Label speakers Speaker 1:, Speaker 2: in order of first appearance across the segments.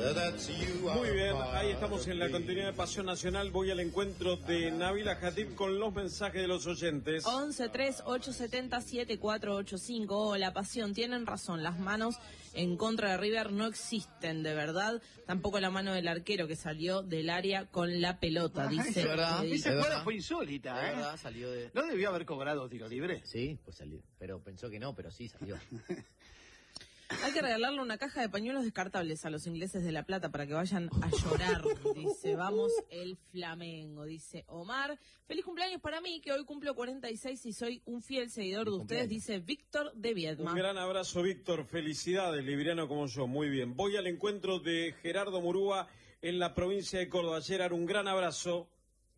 Speaker 1: Muy bien, ahí estamos en la continuidad de Pasión Nacional. Voy al encuentro de Nabila Hatib con los mensajes de los oyentes.
Speaker 2: 11-3870-7485. Hola, Pasión, tienen razón, las manos en contra de River no existen, de verdad. Tampoco la mano del arquero que salió del área con la pelota, dice.
Speaker 3: Es verdad,
Speaker 4: Esa jugada fue insólita,
Speaker 3: es verdad, salió de...
Speaker 4: ¿No debió haber cobrado tiro libre?
Speaker 3: Sí, pues salió, pero pensó que no, pero sí salió.
Speaker 2: Hay que regalarle una caja de pañuelos descartables a los ingleses de La Plata para que vayan a llorar, dice. Vamos el Flamengo, dice Omar. Feliz cumpleaños para mí, que hoy cumplo 46 y soy un fiel seguidor de ustedes, dice Víctor de Viedma.
Speaker 1: Un gran abrazo, Víctor. Felicidades, libriano como yo. Muy bien. Voy al encuentro de Gerardo Murúa en la provincia de Córdoba. Gerard, un gran abrazo.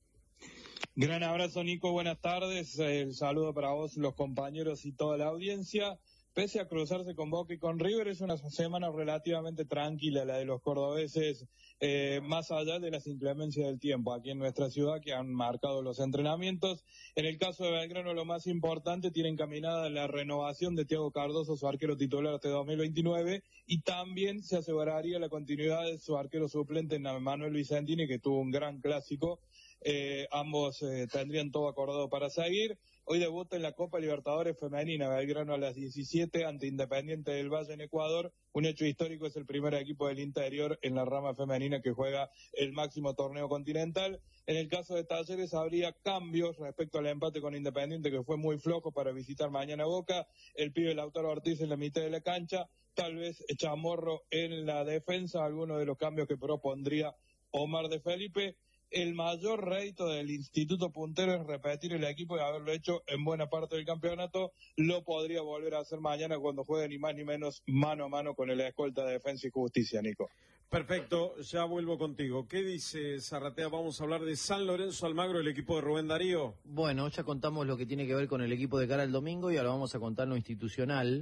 Speaker 5: Gran abrazo, Nico. Buenas tardes. El saludo para vos, los compañeros y toda la audiencia. Pese a cruzarse con Boca y con River, es una semana relativamente tranquila la de los cordobeses, más allá de las inclemencias del tiempo aquí en nuestra ciudad que han marcado los entrenamientos. En el caso de Belgrano, lo más importante, tiene encaminada la renovación de Thiago Cardoso, su arquero titular hasta 2029, y también se aseguraría la continuidad de su arquero suplente, Manuel Vicentini, que tuvo un gran clásico. Ambos tendrían todo acordado para seguir. Hoy debuta en la Copa Libertadores Femenina Belgrano a las 17 ante Independiente del Valle en Ecuador. Un hecho histórico, es el primer equipo del interior en la rama femenina que juega el máximo torneo continental. En el caso de Talleres habría cambios respecto al empate con Independiente, que fue muy flojo para visitar mañana Boca. El pibe Lautaro Ortiz en la mitad de la cancha, tal vez Chamorro en la defensa, algunos de los cambios que propondría Omar de Felipe. El mayor rédito del Instituto Puntero es repetir el equipo y haberlo hecho en buena parte del campeonato. Lo podría volver a hacer mañana cuando juegue ni más ni menos mano a mano con el escolta de Defensa y Justicia, Nico.
Speaker 1: Perfecto, ya vuelvo contigo. ¿Qué dice Zarratea? Vamos a hablar de San Lorenzo Almagro, el equipo de Rubén Darío.
Speaker 3: Bueno, ya contamos lo que tiene que ver con el equipo de cara al domingo y ahora vamos a contar lo institucional.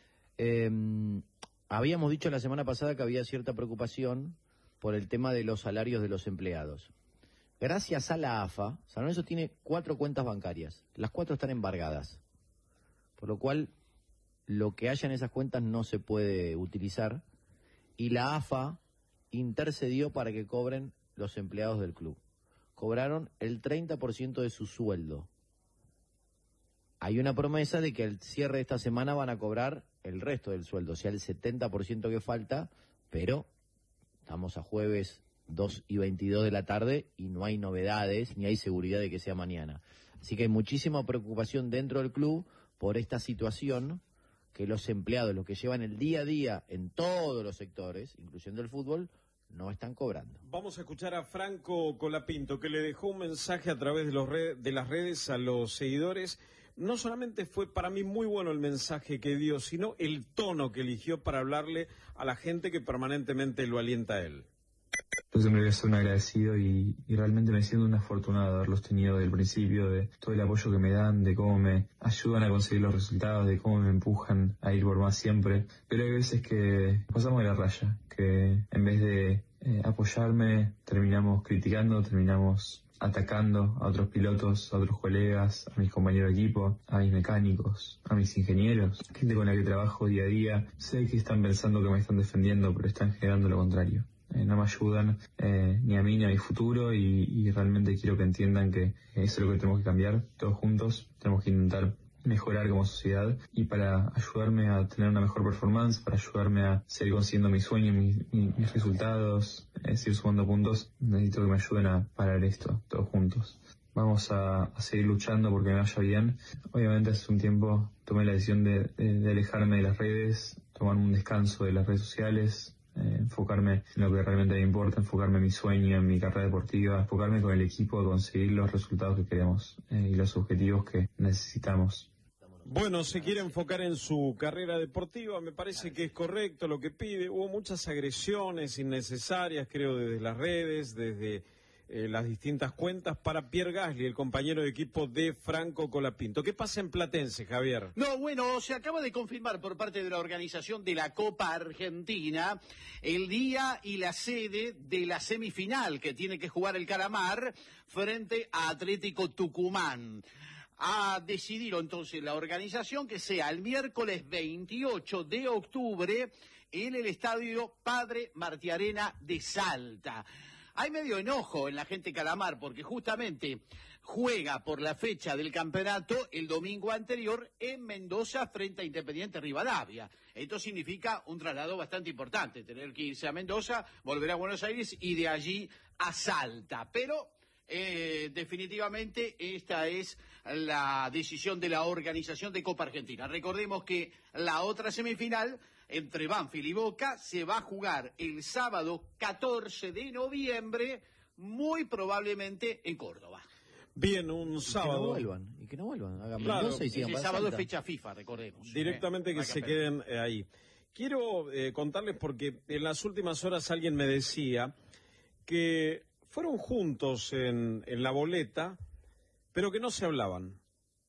Speaker 3: Habíamos dicho la semana pasada que había cierta preocupación por el tema de los salarios de los empleados. Gracias a la AFA, San Lorenzo tiene 4 cuentas bancarias. Las 4 están embargadas. Por lo cual, lo que haya en esas cuentas no se puede utilizar. Y la AFA intercedió para que cobren los empleados del club. Cobraron el 30% de su sueldo. Hay una promesa de que al cierre de esta semana van a cobrar el resto del sueldo, o sea, el 70% que falta, pero estamos a jueves 2:22 de la tarde y no hay novedades ni hay seguridad de que sea mañana. Así que hay muchísima preocupación dentro del club por esta situación, que los empleados, los que llevan el día a día en todos los sectores, incluyendo el fútbol, no están cobrando.
Speaker 1: Vamos a escuchar a Franco Colapinto, que le dejó un mensaje a través de las redes a los seguidores. No solamente fue para mí muy bueno el mensaje que dio, sino el tono que eligió para hablarle a la gente que permanentemente lo alienta a él.
Speaker 6: Yo siempre voy a ser un agradecido y realmente me siento un afortunado de haberlos tenido desde el principio, de todo el apoyo que me dan, de cómo me ayudan a conseguir los resultados, de cómo me empujan a ir por más siempre. Pero hay veces que pasamos de la raya, que en vez de apoyarme terminamos criticando, terminamos atacando a otros pilotos, a otros colegas, a mis compañeros de equipo, a mis mecánicos, a mis ingenieros, gente con la que trabajo día a día. Sé que están pensando que me están defendiendo, pero están generando lo contrario. No me ayudan ni a mí ni a mi futuro y realmente quiero que entiendan que eso es lo que tenemos que cambiar todos juntos. Tenemos que intentar mejorar como sociedad y para ayudarme a tener una mejor performance, para ayudarme a seguir consiguiendo mis sueños, mis resultados, seguir sumando puntos, necesito que me ayuden a parar esto todos juntos. Vamos a seguir luchando porque me vaya bien. Obviamente hace un tiempo tomé la decisión de alejarme de las redes, tomar un descanso de las redes sociales, enfocarme en lo que realmente me importa, enfocarme en mi sueño, en mi carrera deportiva, enfocarme con el equipo a conseguir los resultados que queremos y los objetivos que necesitamos.
Speaker 1: Bueno, se quiere enfocar en su carrera deportiva, me parece que es correcto lo que pide. Hubo muchas agresiones innecesarias, creo, desde las redes, desde las distintas cuentas para Pierre Gasly, el compañero de equipo de Franco Colapinto. ¿Qué pasa en Platense, Javier?
Speaker 4: No, bueno, se acaba de confirmar por parte de la organización de la Copa Argentina el día y la sede de la semifinal que tiene que jugar el Calamar frente a Atlético Tucumán. Ha decidido entonces la organización que sea el miércoles 28 de octubre en el estadio Padre Martiarena de Salta. Hay medio enojo en la gente Calamar porque justamente juega por la fecha del campeonato el domingo anterior en Mendoza frente a Independiente Rivadavia. Esto significa un traslado bastante importante, tener que irse a Mendoza, volver a Buenos Aires y de allí a Salta. Pero definitivamente esta es la decisión de la organización de Copa Argentina. Recordemos que la otra semifinal entre Banfield y Boca se va a jugar el sábado 14 de noviembre, muy probablemente en Córdoba.
Speaker 1: Bien, un sábado.
Speaker 3: Y que no vuelvan. Hagan
Speaker 1: Claro,
Speaker 3: Mendoza y sigan
Speaker 4: Ese
Speaker 3: para
Speaker 4: sábado es
Speaker 3: Salta.
Speaker 4: fecha FIFA, recordemos.
Speaker 1: Directamente que se queden ahí. Quiero contarles porque en las últimas horas alguien me decía que fueron juntos en la boleta, pero que no se hablaban.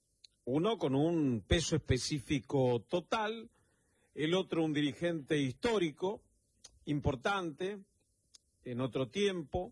Speaker 1: Uno con un peso específico total, el otro un dirigente histórico, importante, en otro tiempo,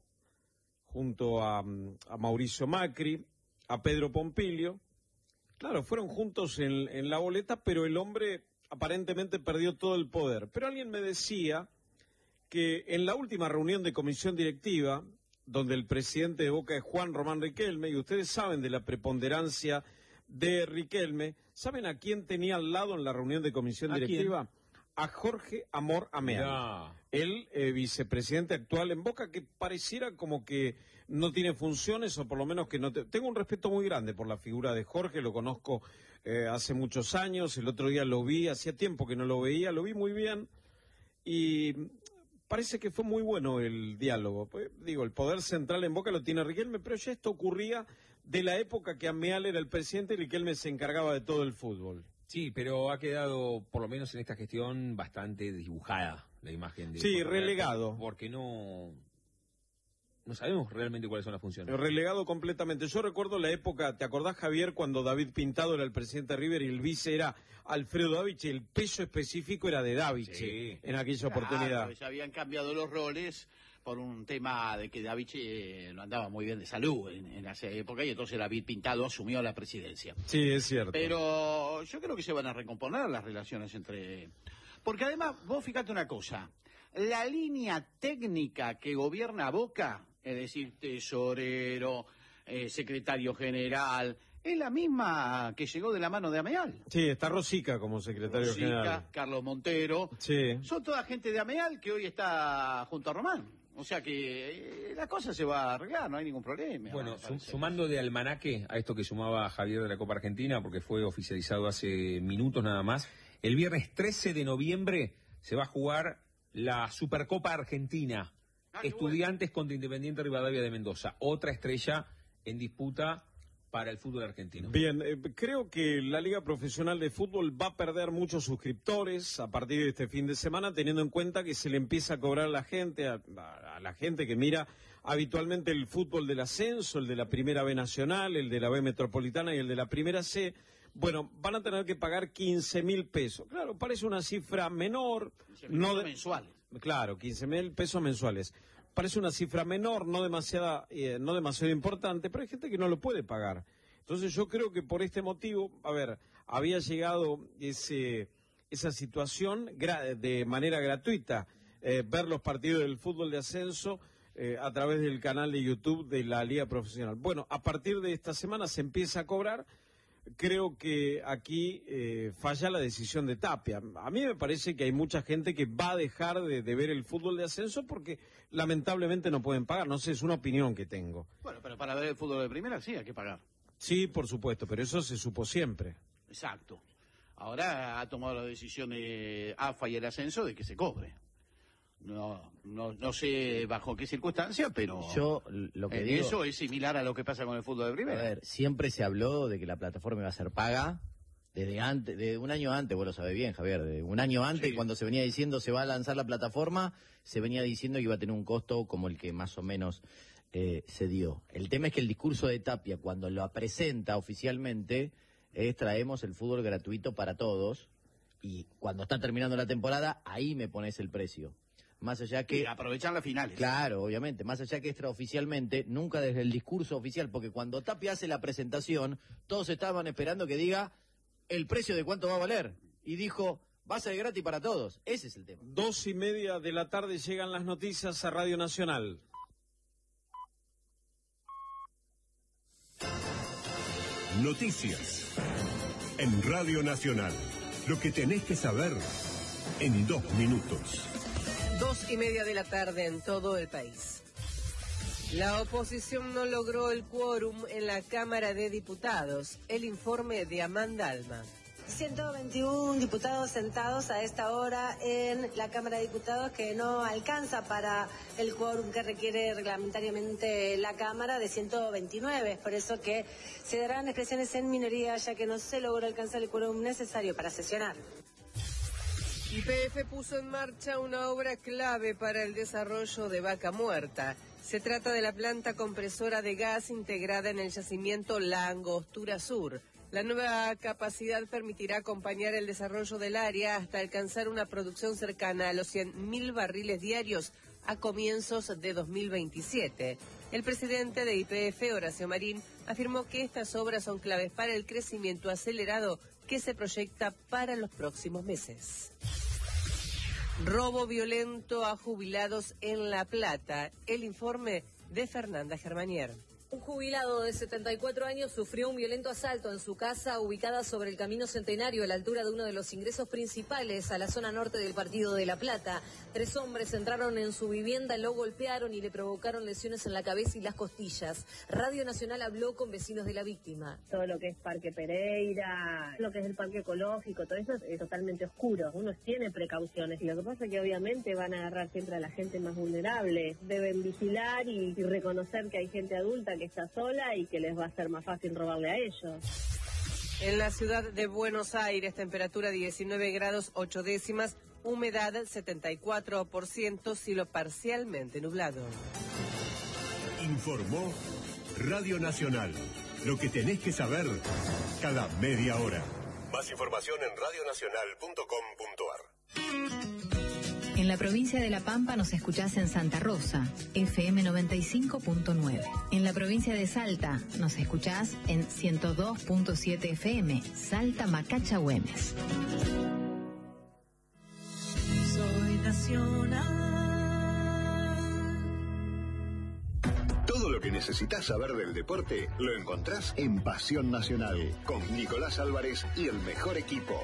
Speaker 1: junto a Mauricio Macri, a Pedro Pompilio. Claro, fueron juntos en la boleta, pero el hombre aparentemente perdió todo el poder. Pero alguien me decía que en la última reunión de comisión directiva, donde el presidente de Boca es Juan Román Riquelme, y ustedes saben de la preponderancia de Riquelme, ¿saben a quién tenía al lado en la reunión de comisión directiva? A Jorge Amor Ameal, el vicepresidente actual en Boca, que pareciera como que no tiene funciones, o por lo menos que no... Tengo un respeto muy grande por la figura de Jorge, lo conozco hace muchos años, el otro día lo vi, hacía tiempo que no lo veía, lo vi muy bien, y parece que fue muy bueno el diálogo. Pues, digo, el poder central en Boca lo tiene Riquelme, pero ya esto ocurría de la época que Ameal era el presidente y Riquelme se encargaba de todo el fútbol.
Speaker 7: Sí, pero ha quedado, por lo menos en esta gestión, bastante dibujada la imagen de...
Speaker 1: Sí, relegado.
Speaker 7: Porque no sabemos realmente cuáles son las funciones.
Speaker 1: Relegado completamente. Yo recuerdo la época, ¿te acordás, Javier, cuando David Pintado era el presidente de River y el vice era Alfredo Davichi? El peso específico era de Davichi en aquella oportunidad.
Speaker 4: Ya habían cambiado los roles por un tema de que Davichi no andaba muy bien de salud en esa época, y entonces David Pintado asumió la presidencia.
Speaker 1: Sí, es cierto.
Speaker 4: Pero yo creo que se van a recomponer las relaciones entre... Porque además, vos fíjate una cosa, la línea técnica que gobierna Boca, es decir, tesorero, secretario general, es la misma que llegó de la mano de Ameal.
Speaker 1: Sí, está Rosica como secretario general.
Speaker 4: Carlos Montero.
Speaker 1: Sí.
Speaker 4: Son toda gente de Ameal que hoy está junto a Román. O sea que la cosa se va a arreglar, no hay ningún problema.
Speaker 7: Bueno, sumando de almanaque a esto que sumaba Javier de la Copa Argentina, porque fue oficializado hace minutos nada más, el viernes 13 de noviembre se va a jugar la Supercopa Argentina. Estudiantes contra Independiente Rivadavia de Mendoza. Otra estrella en disputa para el fútbol argentino.
Speaker 1: Bien, creo que la Liga Profesional de Fútbol va a perder muchos suscriptores a partir de este fin de semana, teniendo en cuenta que se le empieza a cobrar a la gente, a la gente que mira habitualmente el fútbol del ascenso, el de la Primera B Nacional, el de la B Metropolitana y el de la Primera C. Bueno, van a tener que pagar 15.000 pesos. Claro, parece una cifra menor.
Speaker 4: Mensuales.
Speaker 1: Claro, 15.000 pesos mensuales. Parece una cifra menor, no demasiado importante, pero hay gente que no lo puede pagar. Entonces yo creo que por este motivo, había llegado esa situación de manera gratuita, ver los partidos del fútbol de ascenso a través del canal de YouTube de la Liga Profesional. Bueno, a partir de esta semana se empieza a cobrar. Creo que aquí falla la decisión de Tapia. A mí me parece que hay mucha gente que va a dejar de ver el fútbol de ascenso porque lamentablemente no pueden pagar. No sé, es una opinión que tengo.
Speaker 4: Bueno, pero para ver el fútbol de primera sí hay que pagar.
Speaker 1: Sí, por supuesto, pero eso se supo siempre.
Speaker 4: Exacto. Ahora ha tomado la decisión de AFA y el ascenso de que se cobre. No sé bajo qué circunstancia, pero
Speaker 3: yo lo que digo,
Speaker 4: eso es similar a lo que pasa con el fútbol de primera.
Speaker 3: A ver, siempre se habló de que la plataforma iba a ser paga desde antes, de un año antes, vos lo sabés bien, Javier, de un año antes,
Speaker 4: Sí.
Speaker 3: Cuando se venía diciendo se va a lanzar la plataforma, se venía diciendo que iba a tener un costo como el que más o menos se dio. El tema es que el discurso de Tapia, cuando lo presenta oficialmente, es traemos el fútbol gratuito para todos, y cuando está terminando la temporada, ahí me pones el precio. Más allá que...
Speaker 4: Y aprovechan las finales.
Speaker 3: Claro, obviamente, más allá que extraoficialmente, nunca desde el discurso oficial, porque cuando Tapia hace la presentación, todos estaban esperando que diga el precio de cuánto va a valer. Y dijo, Va a ser gratis para todos, ese es el tema.
Speaker 1: 2:30 de la tarde llegan las noticias a Radio Nacional.
Speaker 8: Noticias en Radio Nacional. Lo que tenés que saber en 2 minutos.
Speaker 9: 2:30 de la tarde en todo el país. La oposición no logró el quórum en la Cámara de Diputados. El informe de Amanda Alma.
Speaker 10: 121 diputados sentados a esta hora en la Cámara de Diputados, que no alcanza para el quórum que requiere reglamentariamente la Cámara de 129. Es por eso que se darán expresiones en minoría, ya que no se logró alcanzar el quórum necesario para sesionar.
Speaker 9: YPF puso en marcha una obra clave para el desarrollo de Vaca Muerta. Se trata de la planta compresora de gas integrada en el yacimiento La Angostura Sur. La nueva capacidad permitirá acompañar el desarrollo del área hasta alcanzar una producción cercana a los 100.000 barriles diarios a comienzos de 2027. El presidente de YPF, Horacio Marín, afirmó que estas obras son claves para el crecimiento acelerado que se proyecta para los próximos meses. Robo violento a jubilados en La Plata. El informe de Fernanda Germanier.
Speaker 11: Un jubilado de 74 años sufrió un violento asalto en su casa ubicada sobre el Camino Centenario a la altura de uno de los ingresos principales a la zona norte del partido de La Plata. 3 hombres entraron en su vivienda, lo golpearon y le provocaron lesiones en la cabeza y las costillas. Radio Nacional habló con vecinos de la víctima.
Speaker 12: Todo lo que es Parque Pereira, lo que es el Parque Ecológico, todo eso es totalmente oscuro. Uno tiene precauciones y lo que pasa es que obviamente van a agarrar siempre a la gente más vulnerable. Deben vigilar y reconocer que hay gente adulta que está sola y que les va a ser más fácil robarle a ellos.
Speaker 9: En la ciudad de Buenos Aires, temperatura 19 grados 8 décimas, humedad 74%, cielo parcialmente nublado.
Speaker 8: Informó Radio Nacional. Lo que tenés que saber cada media hora. Más información en radionacional.com.ar.
Speaker 13: En la provincia de La Pampa nos escuchás en Santa Rosa, FM 95.9. En la provincia de Salta nos escuchás en 102.7 FM, Salta Macacha Güemes.
Speaker 14: Soy nacional.
Speaker 8: Todo lo que necesitas saber del deporte lo encontrás en Pasión Nacional, con Nicolás Álvarez y el mejor equipo.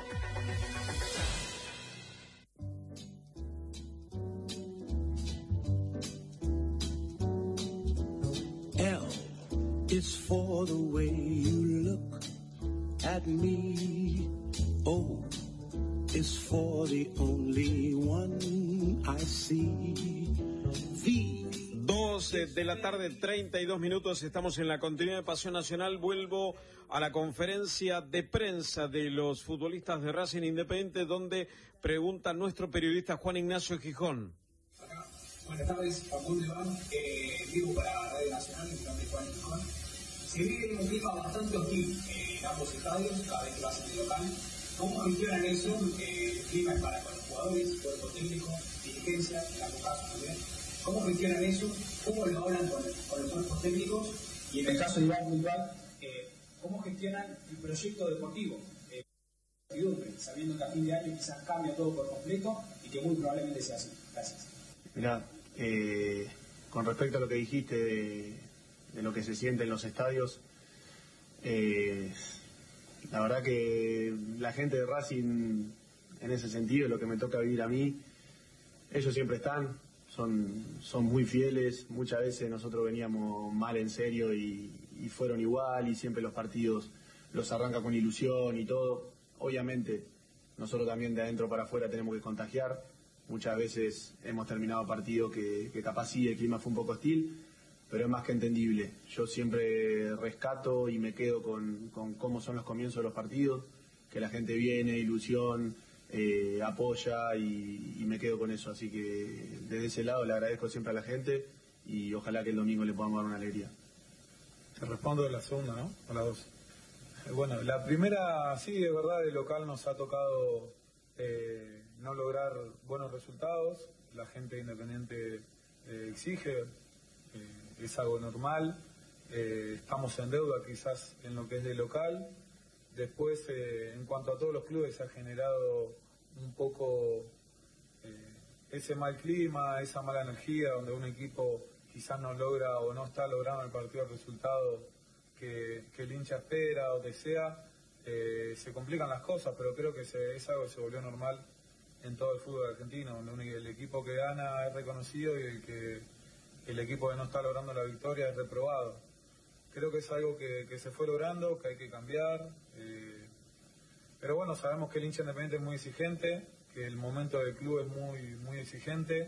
Speaker 14: It's for the way you look at me. Oh, it's for the only one I see.
Speaker 1: 2 de la tarde, 32 minutos, estamos en la continuidad de Pasión Nacional. Vuelvo a la conferencia de prensa de los futbolistas de Racing Independiente, donde pregunta nuestro periodista Juan Ignacio Gijón.
Speaker 15: Buenas tardes, Facundo Iván, vivo para Radio Nacional, mi nombre es Juan Gijón. Se vive un clima bastante hostil en ambos estadios, cada vez que vas en el local. ¿Cómo gestionan eso? El clima es para con los jugadores, cuerpo técnico, dirigencia, en ambos casos también. ¿Cómo gestionan eso? ¿Cómo lo hablan con los cuerpos técnicos? Y en el caso de Iván puntual, ¿cómo gestionan el proyecto deportivo? Sabiendo que a fin de año quizás cambia todo por completo y que muy probablemente sea así. Gracias.
Speaker 16: Mirá, con respecto a lo que dijiste de lo que se siente en los estadios, la verdad que la gente de Racing, en ese sentido, lo que me toca vivir a mí, ellos siempre están, son muy fieles. Muchas veces nosotros veníamos mal en serio y fueron igual, y siempre los partidos los arranca con ilusión y todo. Obviamente nosotros también de adentro para afuera tenemos que contagiar. Muchas veces hemos terminado partidos que capaz sí el clima fue un poco hostil, pero es más que entendible. Yo siempre rescato y me quedo con cómo son los comienzos de los partidos, que la gente viene, ilusión, apoya, y me quedo con eso. Así que desde ese lado le agradezco siempre a la gente y ojalá que el domingo le podamos dar una alegría.
Speaker 5: Te respondo de la segunda, ¿no? O la dos. Bueno, la primera, sí, de verdad, de local nos ha tocado no lograr buenos resultados. La gente Independiente exige, es algo normal. Estamos en deuda quizás en lo que es de local. Después, en cuanto a todos los clubes, se ha generado un poco ese mal clima, esa mala energía, donde un equipo quizás no logra o no está logrando en el partido el resultado que el hincha espera o desea, se complican las cosas, pero creo que es algo que se volvió normal en todo el fútbol argentino, donde el equipo que gana es reconocido y el equipo que no está logrando la victoria es reprobado. Creo que es algo que se fue logrando, que hay que cambiar, pero bueno, sabemos que el hincha independiente es muy exigente, que el momento del club es muy exigente,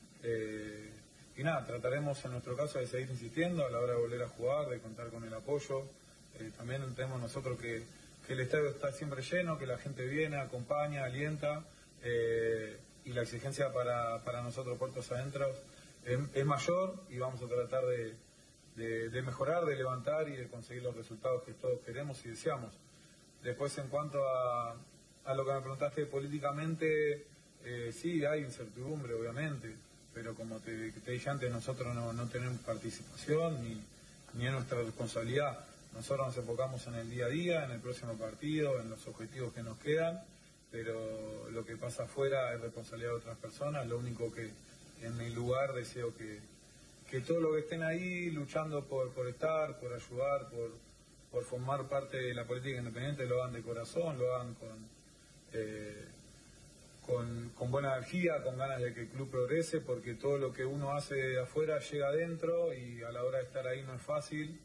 Speaker 5: y nada, trataremos en nuestro caso de seguir insistiendo a la hora de volver a jugar, de contar con el apoyo. También entendemos nosotros que el estadio está siempre lleno, que la gente viene, acompaña, alienta, y la exigencia para nosotros puertos adentro es mayor, y vamos a tratar de mejorar, de levantar y de conseguir los resultados que todos queremos y deseamos. Después, en cuanto a lo que me preguntaste políticamente, sí, hay incertidumbre, obviamente, pero como te dije antes, nosotros no tenemos participación ni es nuestra responsabilidad. Nosotros nos enfocamos en el día a día, en el próximo partido, en los objetivos que nos quedan, pero lo que pasa afuera es responsabilidad de otras personas. Lo único que en mi lugar deseo que todos los que estén ahí luchando por estar, por ayudar, por formar parte de la política independiente, lo hagan de corazón, lo hagan con buena energía, con ganas de que el club progrese, porque todo lo que uno hace de afuera llega adentro y a la hora de estar ahí no es fácil,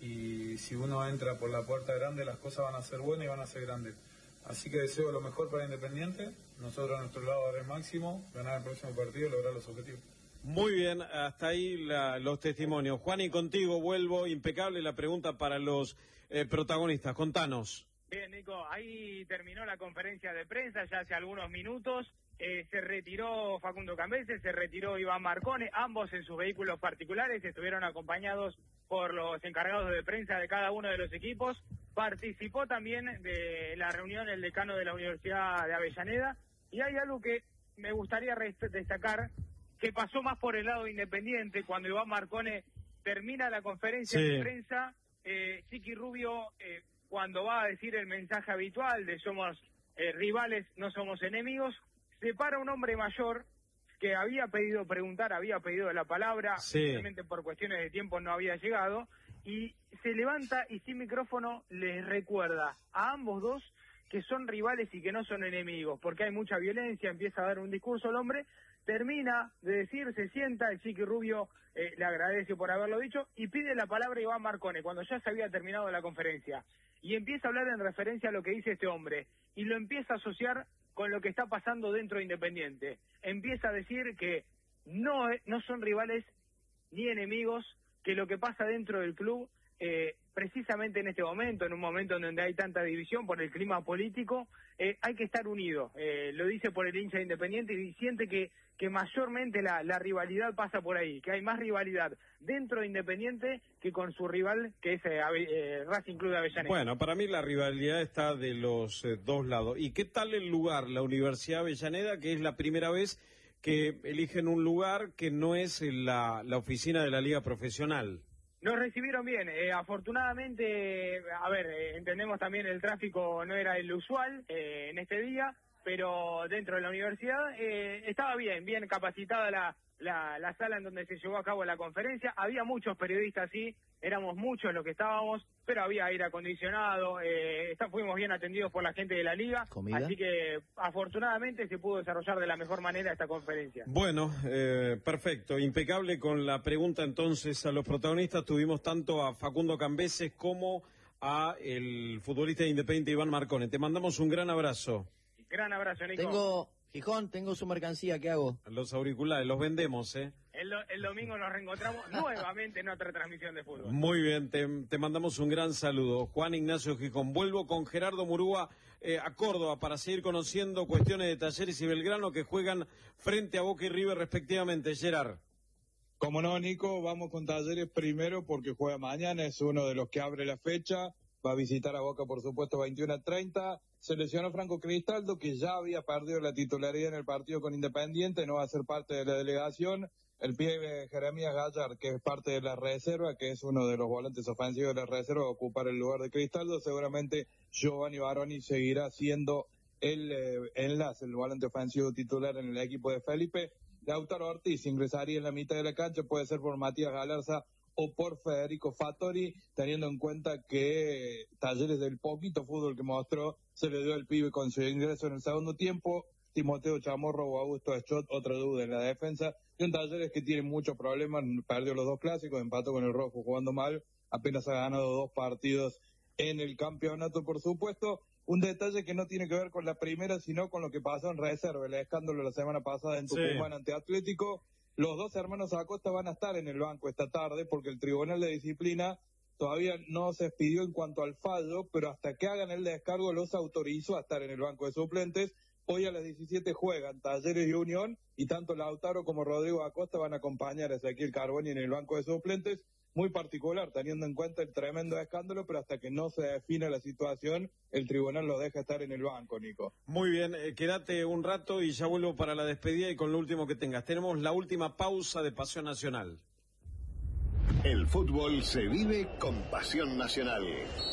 Speaker 5: y si uno entra por la puerta grande las cosas van a ser buenas y van a ser grandes. Así que deseo lo mejor para Independiente, nosotros a nuestro lado dar el máximo, ganar el próximo partido y lograr los objetivos.
Speaker 1: Muy bien, hasta ahí los testimonios. Juan, y contigo vuelvo, impecable la pregunta para los protagonistas, contanos.
Speaker 17: Bien, Nico, ahí terminó la conferencia de prensa ya hace algunos minutos. Se retiró Facundo Cambese, se retiró Iván Marcone, ambos en sus vehículos particulares, estuvieron acompañados por los encargados de prensa de cada uno de los equipos. Participó también de la reunión el decano de la Universidad de Avellaneda, y hay algo que me gustaría destacar, que pasó más por el lado Independiente. Cuando Iván Marcone termina la conferencia de prensa, Chiqui Rubio, cuando va a decir el mensaje habitual de somos rivales, no somos enemigos, se para un hombre mayor que había pedido preguntar, había pedido la palabra, simplemente por cuestiones de tiempo no había llegado, y se levanta y sin micrófono les recuerda a ambos dos que son rivales y que no son enemigos, porque hay mucha violencia. Empieza a dar un discurso el hombre, termina de decir, se sienta, el Chiqui Rubio le agradece por haberlo dicho y pide la palabra a Iván Marcone cuando ya se había terminado la conferencia, y empieza a hablar en referencia a lo que dice este hombre y lo empieza a asociar con lo que está pasando dentro de Independiente. Empieza a decir que no son rivales ni enemigos, que lo que pasa dentro del club, precisamente en este momento, en un momento en donde hay tanta división por el clima político, hay que estar unidos. Lo dice por el hincha de Independiente y siente que mayormente la rivalidad pasa por ahí, que hay más rivalidad dentro de Independiente que con su rival, que es Racing Club de Avellaneda.
Speaker 1: Bueno, para mí la rivalidad está de los dos lados. ¿Y qué tal el lugar, la Universidad de Avellaneda, que es la primera vez que eligen un lugar que no es la oficina de la Liga Profesional?
Speaker 17: Nos recibieron bien, afortunadamente, entendemos también el tráfico no era el usual en este día, pero dentro de la universidad estaba bien capacitada la sala en donde se llevó a cabo la conferencia. Había muchos periodistas, sí, éramos muchos los que estábamos, pero había aire acondicionado, fuimos bien atendidos por la gente de la liga, ¿comida? Así que afortunadamente se pudo desarrollar de la mejor manera esta conferencia.
Speaker 1: Bueno, perfecto, impecable con la pregunta entonces a los protagonistas. Tuvimos tanto a Facundo Cambeses como a el futbolista independiente Iván Marcone. Te mandamos un gran abrazo.
Speaker 17: Gran abrazo, Nico.
Speaker 3: Tengo su mercancía, ¿qué hago?
Speaker 1: Los auriculares, los vendemos,
Speaker 17: El domingo nos reencontramos nuevamente en otra transmisión de fútbol.
Speaker 1: Muy bien, te mandamos un gran saludo. Juan Ignacio Gijón. Vuelvo con Gerardo Murúa a Córdoba para seguir conociendo cuestiones de Talleres y Belgrano que juegan frente a Boca y River respectivamente. Gerard.
Speaker 5: Como no, Nico, vamos con Talleres primero porque juega mañana, es uno de los que abre la fecha. Va a visitar a Boca, por supuesto, 21:30. Se lesionó Franco Cristaldo, que ya había perdido la titularidad en el partido con Independiente, no va a ser parte de la delegación. El pibe Jeremías Gallard, que es parte de la reserva, que es uno de los volantes ofensivos de la reserva, va a ocupar el lugar de Cristaldo. Seguramente Giovanni Baroni seguirá siendo el enlace, el volante ofensivo titular en el equipo de Felipe. Lautaro Ortiz ingresaría en la mitad de la cancha, puede ser por Matías Galarza o por Federico Fattori, teniendo en cuenta que Talleres, del poquito fútbol que mostró, se le dio al pibe con su ingreso en el segundo tiempo. Timoteo Chamorro o Augusto Eschot, otra duda en la defensa, y un Talleres que tiene muchos problemas, perdió los dos clásicos, empató con el Rojo jugando mal, apenas ha ganado 2 partidos en el campeonato, por supuesto. Un detalle que no tiene que ver con la primera, sino con lo que pasó en reserva, el escándalo la semana pasada en Tucumán ante Atlético. Los 2 hermanos Acosta van a estar en el banco esta tarde porque el Tribunal de Disciplina todavía no se expidió en cuanto al fallo, pero hasta que hagan el descargo los autorizó a estar en el banco de suplentes. Hoy a las 17 juegan Talleres y Unión, y tanto Lautaro como Rodrigo Acosta van a acompañar a Ezequiel Carboni en el banco de suplentes. Muy particular, teniendo en cuenta el tremendo escándalo, pero hasta que no se defina la situación, el tribunal lo deja estar en el banco, Nico.
Speaker 1: Muy bien, quédate un rato y ya vuelvo para la despedida y con lo último que tengas. Tenemos la última pausa de Pasión Nacional.
Speaker 8: El fútbol se vive con Pasión Nacional.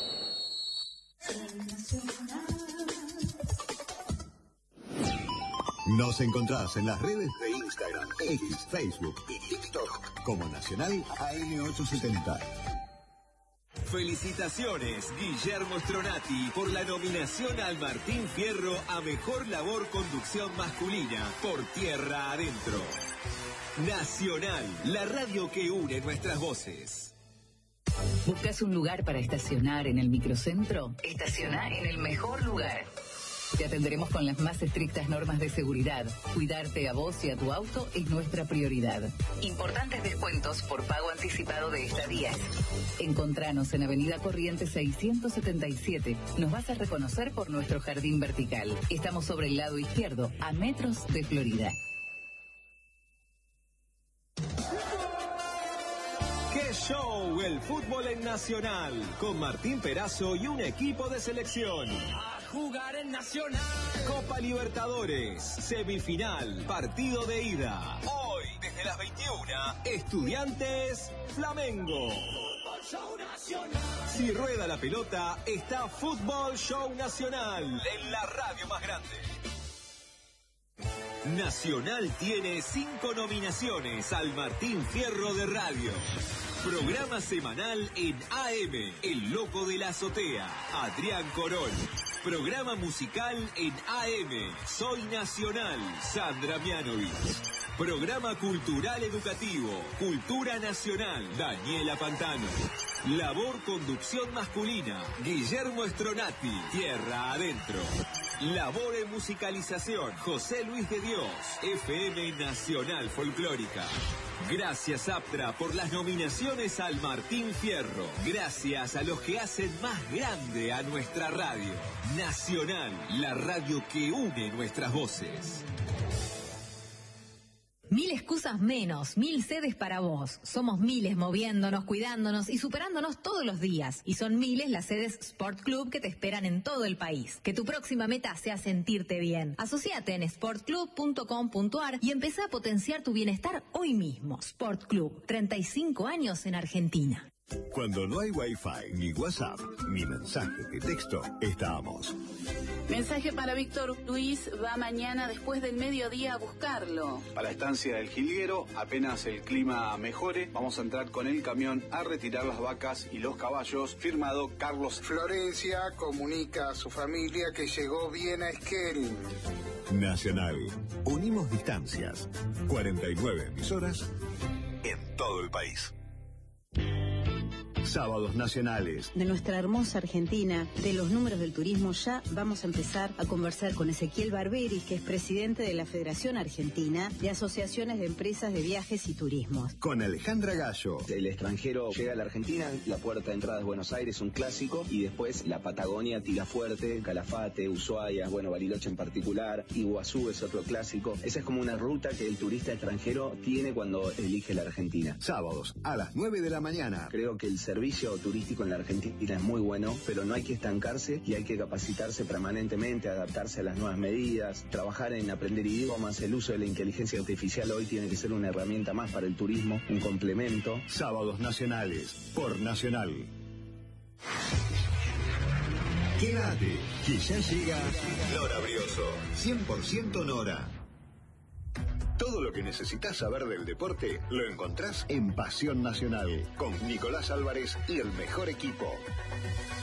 Speaker 8: Nos encontrás en las redes de Instagram, X, Facebook y TikTok como Nacional AM870.
Speaker 18: Felicitaciones, Guillermo Stronati, por la nominación al Martín Fierro a Mejor Labor Conducción Masculina por Tierra Adentro. Nacional, la radio que une nuestras voces.
Speaker 19: ¿Buscas un lugar para estacionar en el microcentro? Estaciona en el mejor lugar. Te atenderemos con las más estrictas normas de seguridad. Cuidarte a vos y a tu auto es nuestra prioridad. Importantes descuentos por pago anticipado de estadías. Encontranos en Avenida Corrientes 677. Nos vas a reconocer por nuestro jardín vertical. Estamos sobre el lado izquierdo, a metros de Florida.
Speaker 18: ¡Qué show! El fútbol en Nacional, con Martín Perazo y un equipo de selección. Jugar en Nacional. Copa Libertadores, semifinal, partido de ida. Hoy, desde las 21, Estudiantes Flamengo. Fútbol Show Nacional. Si rueda la pelota, está Fútbol Show Nacional, en la radio más grande. Nacional tiene 5 nominaciones al Martín Fierro de Radio. Programa semanal en AM, El Loco de la Azotea, Adrián Corol. Programa musical en AM, Soy Nacional, Sandra Mianovich. Programa cultural educativo, Cultura Nacional, Daniela Pantano. Labor conducción masculina, Guillermo Stronati, Tierra Adentro. Labor en musicalización, José Luis de Dios, FM Nacional Folclórica. Gracias, Aptra, por las nominaciones al Martín Fierro. Gracias a los que hacen más grande a nuestra radio. Nacional, la radio que une nuestras voces.
Speaker 13: 1000 excusas menos, 1000 sedes para vos. Somos miles moviéndonos, cuidándonos y superándonos todos los días. Y son miles las sedes Sport Club que te esperan en todo el país. Que tu próxima meta sea sentirte bien. Asociate en sportclub.com.ar y empezá a potenciar tu bienestar hoy mismo. Sport Club, 35 años en Argentina.
Speaker 8: Cuando no hay Wi-Fi, ni WhatsApp, ni mensaje de texto, estamos.
Speaker 20: Mensaje para Víctor Luis, va mañana después del mediodía a buscarlo.
Speaker 4: Para la estancia del Jilguero, apenas el clima mejore, vamos a entrar con el camión a retirar las vacas y los caballos. Firmado Carlos.
Speaker 21: Florencia comunica a su familia que llegó bien a Esquel.
Speaker 8: Nacional. Unimos distancias. 49 emisoras en todo el país. Sábados nacionales.
Speaker 22: De nuestra hermosa Argentina, de los números del turismo, ya vamos a empezar a conversar con Ezequiel Barberis, que es presidente de la Federación Argentina de Asociaciones de Empresas de Viajes y Turismos.
Speaker 8: Con Alejandra Gallo.
Speaker 23: El extranjero llega a la Argentina, la puerta de entrada es Buenos Aires, un clásico, y después la Patagonia, Tilafuerte, Calafate, Ushuaia, bueno, Bariloche en particular, Iguazú es otro clásico. Esa es como una ruta que el turista extranjero tiene cuando elige la Argentina.
Speaker 8: Sábados a las 9 de la mañana.
Speaker 23: Creo que el servicio turístico en la Argentina es muy bueno, pero no hay que estancarse y hay que capacitarse permanentemente, adaptarse a las nuevas medidas, trabajar en aprender idiomas. El uso de la inteligencia artificial hoy tiene que ser una herramienta más para el turismo, un complemento.
Speaker 8: Sábados nacionales por Nacional. Quédate, que ya llega Nora Brioso. 100% Nora. Todo lo que necesitas saber del deporte lo encontrás en Pasión Nacional, con Nicolás Álvarez y el mejor equipo.